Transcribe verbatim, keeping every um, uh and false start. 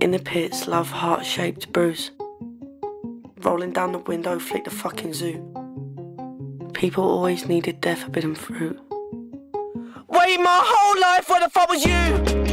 In the pits, love heart-shaped bruise. Rolling down the window, flick the fucking zoo. People always needed their forbidden fruit. Wait, my whole life, where the fuck was you?